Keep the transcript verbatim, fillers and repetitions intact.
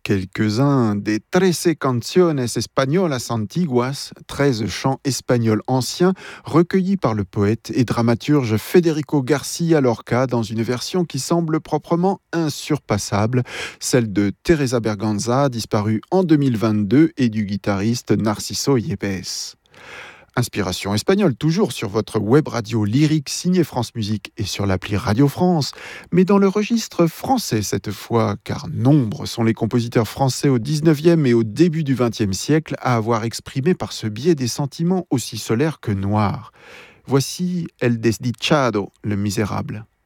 Quelques-uns des trece canciones españolas antiguas, treize chants espagnols anciens, recueillis par le poète et dramaturge Federico García Lorca dans une version qui semble proprement insurpassable, celle de Teresa Berganza, disparue en deux mille vingt-deux, et du guitariste Narciso Yepes. Inspiration espagnole toujours sur votre web radio lyrique signée France Musique et sur l'appli Radio France, mais dans le registre français cette fois, car nombre sont les compositeurs français au dix-neuvième et au début du vingtième siècle à avoir exprimé par ce biais des sentiments aussi solaires que noirs. Voici El Desdichado, le misérable.